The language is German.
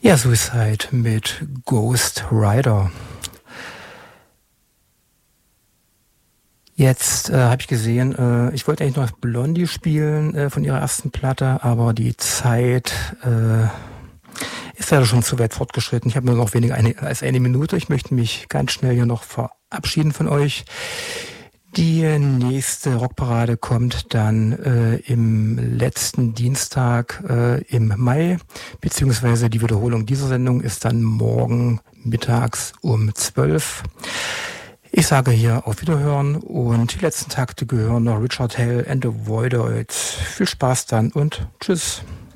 Ja, Suicide mit Ghost Rider. Jetzt habe ich gesehen, ich wollte eigentlich noch Blondie spielen von ihrer ersten Platte, aber die Zeit ist leider schon zu weit fortgeschritten. Ich habe nur noch weniger als eine Minute. Ich möchte mich ganz schnell hier noch verabschieden von euch. Die nächste Rockparade kommt dann im letzten Dienstag im Mai, beziehungsweise die Wiederholung dieser Sendung ist dann morgen mittags um 12. Ich sage hier auf Wiederhören und die letzten Takte gehören noch Richard Hell and the Voidoids. Viel Spaß dann und tschüss.